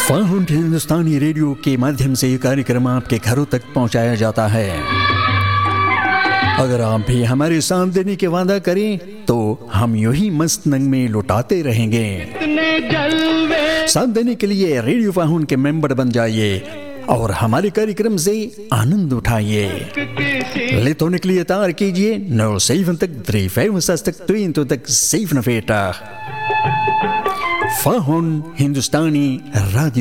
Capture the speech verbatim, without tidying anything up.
फाहुन हिंदुस्तानी radio के माध्यम से ये कार्यक्रम आपके घरों तक पहुंचाया जाता है। अगर आप भी हमारे साथ देने के वादा करें तो हम यूं ही मस्त नंग में लुटाते रहेंगे। साथ देने के लिए रेडियो फाहुन के मेंबर बन जाइए और हमारे कार्यक्रम से आनंद उठाइए। Lid hoor ik lietaar kietje nul zeventig drie vijfenzestig tweeëntwintig zevenenveertig. Fahun Hindustani Radio.